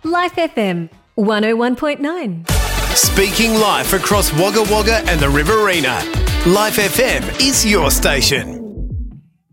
Life FM 101.9. Speaking live across Wagga Wagga and the Riverina. Life FM is your station.